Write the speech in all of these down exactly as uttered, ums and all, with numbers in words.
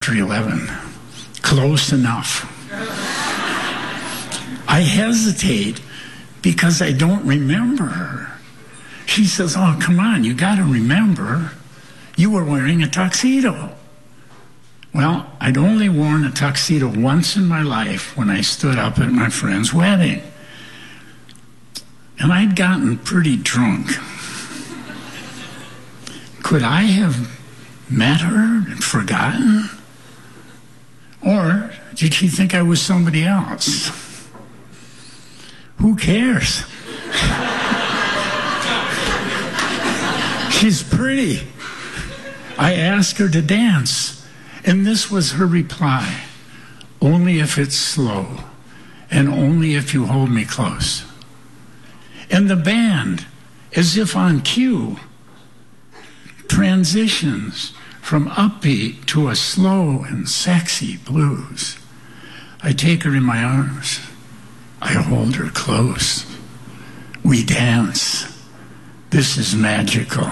eleven. Close enough. I hesitate because I don't remember her. She says, oh, come on, you got to remember, you were wearing a tuxedo. Well, I'd only worn a tuxedo once in my life when I stood up at my friend's wedding. And I'd gotten pretty drunk. Could I have met her and forgotten? Or did she think I was somebody else? Who cares? She's pretty. I asked her to dance, and this was her reply: only if it's slow, and only if you hold me close. And the band, as if on cue, transitions from upbeat to a slow and sexy blues. I take her in my arms. I hold her close. We dance. This is magical.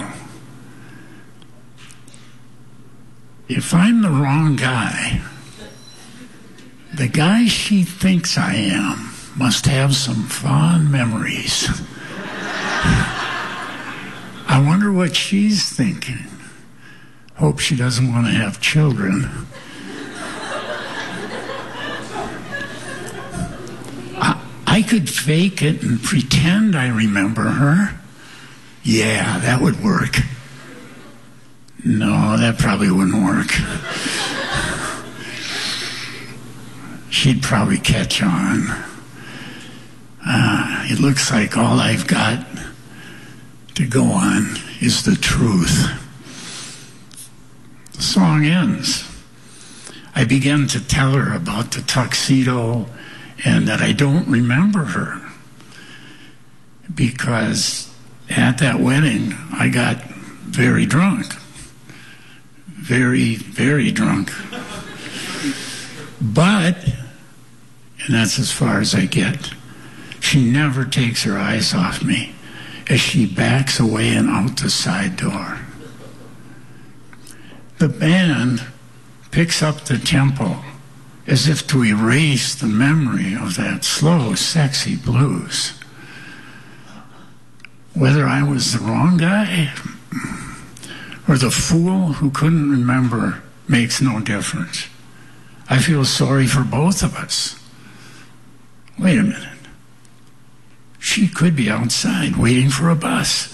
If I'm the wrong guy, the guy she thinks I am must have some fond memories. I wonder what she's thinking. Hope she doesn't want to have children. I, I could fake it and pretend I remember her. Yeah, that would work. No, that probably wouldn't work. She'd probably catch on. Uh, it looks like all I've got to go on is the truth. The song ends. I begin to tell her about the tuxedo and that I don't remember her because at that wedding I got very drunk. Very, very drunk. But, and that's as far as I get, she never takes her eyes off me as she backs away and out the side door. The band picks up the tempo as if to erase the memory of that slow, sexy blues. Whether I was the wrong guy or the fool who couldn't remember makes no difference. I feel sorry for both of us. Wait a minute. She could be outside waiting for a bus.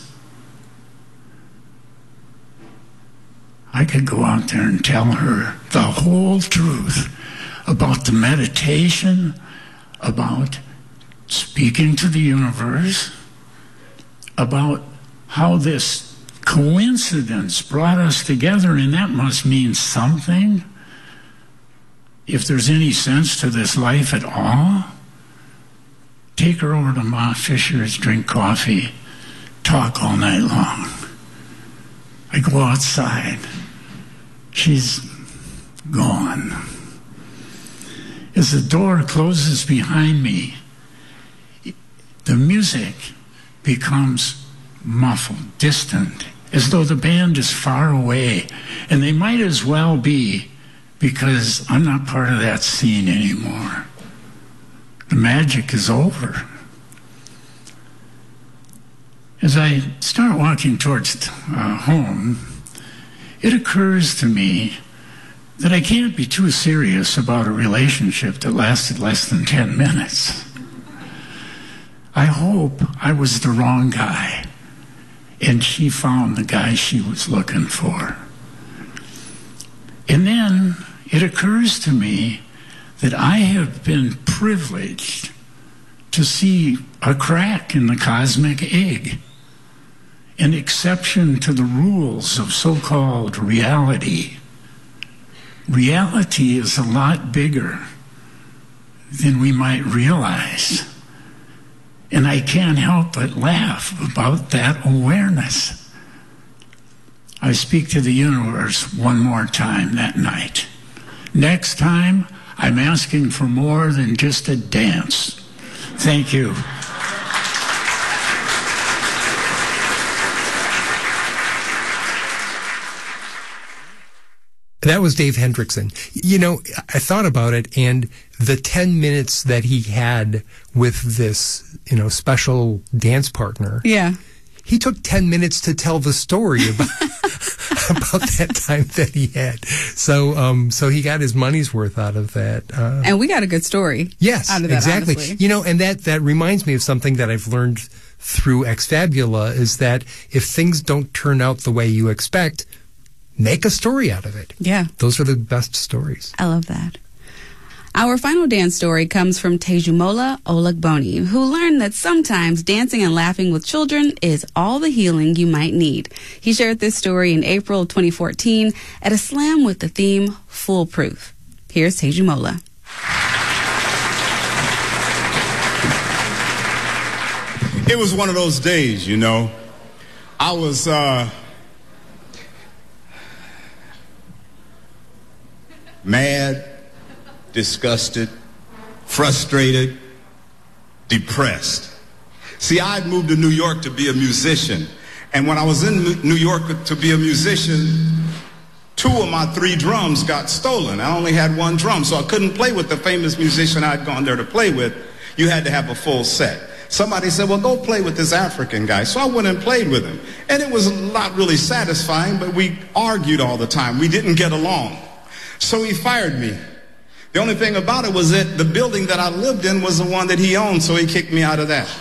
I could go out there and tell her the whole truth about the meditation, about speaking to the universe, about how this coincidence brought us together, and that must mean something. If there's any sense to this life at all, take her over to Ma Fisher's, drink coffee, talk all night long. I go outside. She's gone. As the door closes behind me, the music becomes muffled, distant, as though the band is far away, and they might as well be, because I'm not part of that scene anymore. The magic is over. As I start walking towards uh, home, it occurs to me that I can't be too serious about a relationship that lasted less than ten minutes. I hope I was the wrong guy, and she found the guy she was looking for. And then it occurs to me that I have been privileged to see a crack in the cosmic egg, an exception to the rules of so-called reality. Reality is a lot bigger than we might realize. And I can't help but laugh about that awareness. I speak to the universe one more time that night. Next time, I'm asking for more than just a dance. Thank you. That was Dave Hendrickson. You know, I thought about it, and the ten minutes that he had with this, you know, special dance partner. Yeah. He took ten minutes to tell the story about about that time that he had. So, um, so he got his money's worth out of that. Uh, and we got a good story. Yes, out of that, exactly. honestly. You know, and that that reminds me of something that I've learned through Ex Fabula, is that if things don't turn out the way you expect, make a story out of it. Yeah. Those are the best stories. I love that. Our final dance story comes from Tejumola Olagboni, who learned that sometimes dancing and laughing with children is all the healing you might need. He shared this story in April of twenty fourteen at a slam with the theme Foolproof. Here's Tejumola. It was one of those days, you know. I was, uh, mad, disgusted, frustrated, depressed. See, I had moved to New York to be a musician. And when I was in New York to be a musician, two of my three drums got stolen. I only had one drum, so I couldn't play with the famous musician I'd gone there to play with. You had to have a full set. Somebody said, well, go play with this African guy. So I went and played with him. And it was not really satisfying, but we argued all the time. We didn't get along. So he fired me. The only thing about it was that the building that I lived in was the one that he owned, so he kicked me out of that.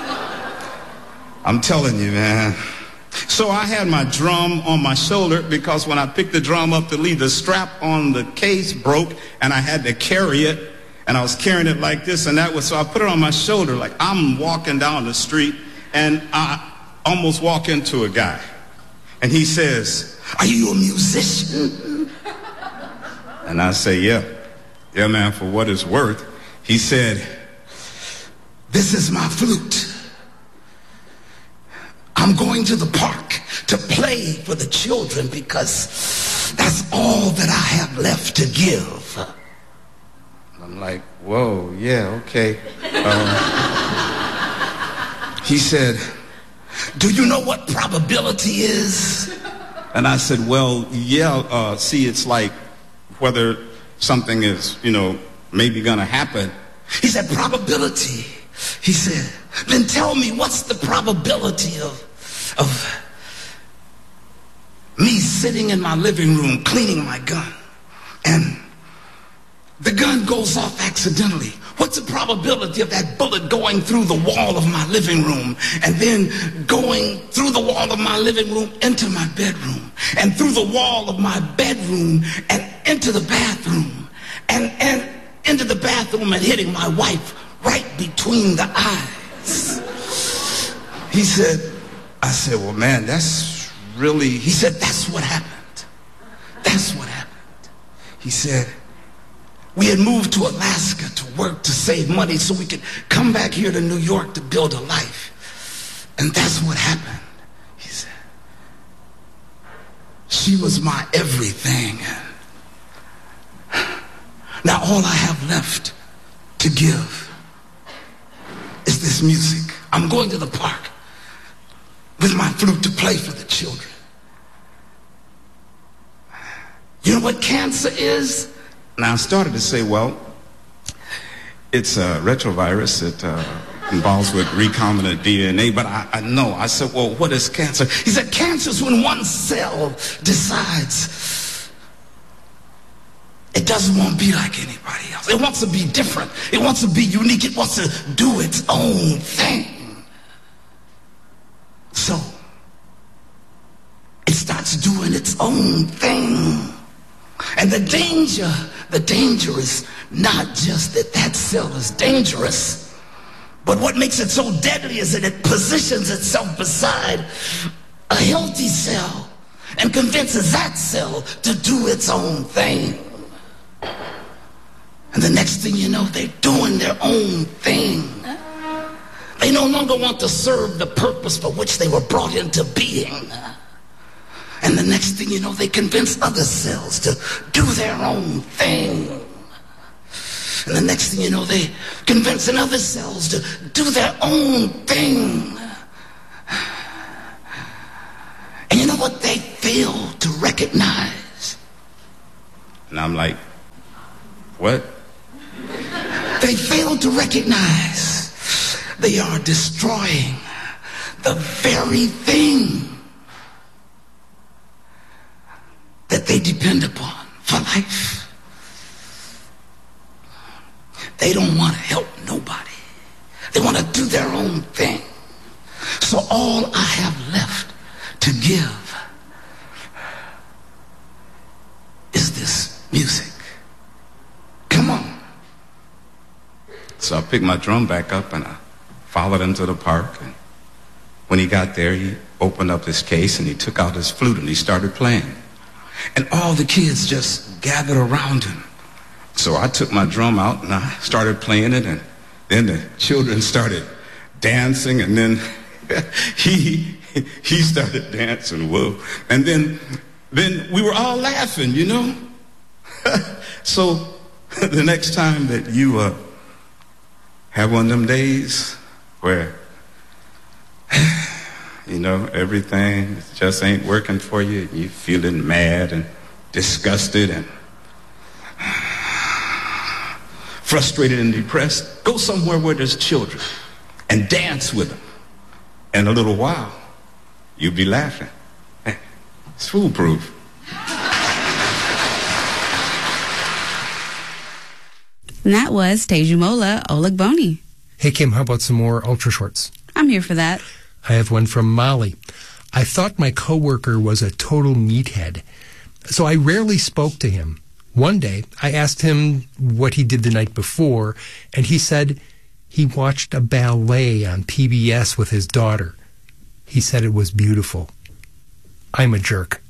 I'm telling you, man. So I had my drum on my shoulder because when I picked the drum up to leave, the strap on the case broke and I had to carry it. And I was carrying it like this and that was, so I put it on my shoulder like I'm walking down the street and I almost walk into a guy. And he says, are you a musician? And I say, yeah. Yeah, man, for what it's worth. He said, this is my flute. I'm going to the park to play for the children because that's all that I have left to give. I'm like, whoa, yeah, okay. Um, he said, do you know what probability is? And I said, well, yeah, uh, see, it's like whether something is, you know, maybe gonna happen. He said, probability. He said, then tell me what's the probability of, of me sitting in my living room cleaning my gun and the gun goes off accidentally. What's the probability of that bullet going through the wall of my living room and then going through the wall of my living room into my bedroom and through the wall of my bedroom and into the bathroom and, and into the bathroom and hitting my wife right between the eyes? He said, I said, well, man, that's really, he said, that's what happened. That's what happened. He said, we had moved to Alaska to work to save money so we could come back here to New York to build a life. And that's what happened, he said. She was my everything. Now all I have left to give is this music. I'm going to the park with my flute to play for the children. You know what cancer is? Now I started to say, well, it's a retrovirus that uh, involves with recombinant D N A, but I, I know. I said, well, what is cancer? He said, cancer is when one cell decides it doesn't want to be like anybody else. It wants to be different. It wants to be unique. It wants to do its own thing. So it starts doing its own thing. And the danger, the danger is not just that that cell is dangerous, but what makes it so deadly is that it positions itself beside a healthy cell and convinces that cell to do its own thing. And the next thing you know, they're doing their own thing. They no longer want to serve the purpose for which they were brought into being. And the next thing you know, they convince other cells to do their own thing. And the next thing you know, they convince other cells to do their own thing. And you know what they fail to recognize? And I'm like, what? They fail to recognize they are destroying the very thing that they depend upon for life. They don't want to help nobody. They want to do their own thing. So all I have left to give is this music. Come on. So I picked my drum back up and I followed him to the park. And when he got there, he opened up his case and he took out his flute and he started playing. And all the kids just gathered around him. So I took my drum out and I started playing it, and then the children started dancing, and then he he started dancing, whoa. And then then we were all laughing, you know. So the next time that you uh, have one of them days where, you know, everything just ain't working for you, you feeling mad and disgusted and frustrated and depressed, go somewhere where there's children and dance with them. In a little while, you'll be laughing. It's foolproof. And that was Tejumola Olugboni. Hey, Kim, how about some more ultra shorts? I'm here for that. I have one from Molly. I thought my coworker was a total meathead, so I rarely spoke to him. One day, I asked him what he did the night before, and he said he watched a ballet on P B S with his daughter. He said it was beautiful. I'm a jerk.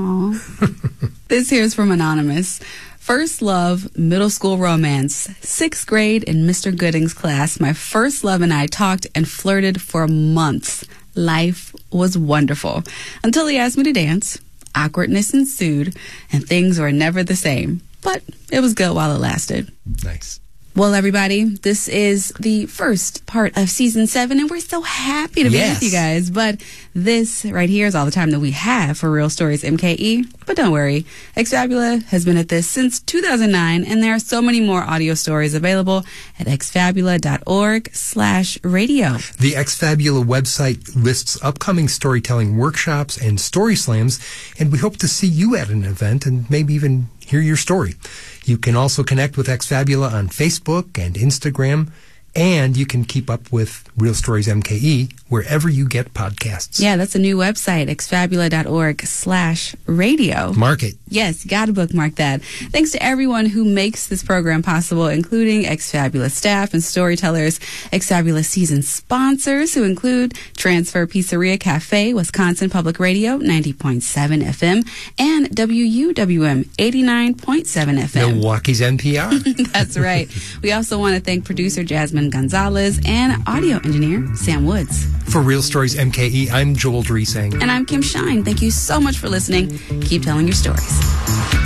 Aw. This here's from Anonymous. First love, middle school romance. Sixth grade in Mister Gooding's class, my first love and I talked and flirted for months. Life was wonderful. Until he asked me to dance. Awkwardness ensued, and things were never the same. But it was good while it lasted. Nice. Well, everybody, this is the first part of season seven, and we're so happy to be Yes. with you guys. But this right here is all the time that we have for Real Stories M K E. But don't worry, Exfabula has been at this since two thousand nine, and there are so many more audio stories available at exfabula.org slash radio. The Exfabula website lists upcoming storytelling workshops and story slams, and we hope to see you at an event and maybe even hear your story. You can also connect with Exfabula on Facebook and Instagram, and you can keep up with Real Stories M K E wherever you get podcasts. Yeah, that's a new website, exfabula.org slash radio. Mark it. Yes, you got to bookmark that. Thanks to everyone who makes this program possible, including Exfabula staff and storytellers, Exfabula season sponsors, who include Transfer Pizzeria Cafe, Wisconsin Public Radio, ninety point seven F M, and W U W M, eighty-nine point seven F M. Milwaukee's N P R. That's right. We also want to thank producer Jasmine Gonzalez and audio engineer Sam Woods. For Real Stories M K E, I'm Joel Dresang. And I'm Kim Shine. Thank you so much for listening. Keep telling your stories.